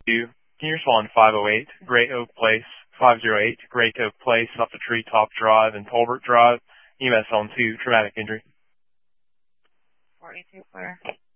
2. Can you respond 508, Great Oak Place, 508, Great Oak Place, off the Treetop Drive and Tolbert Drive, EMS on 2, traumatic injury. 42 clear.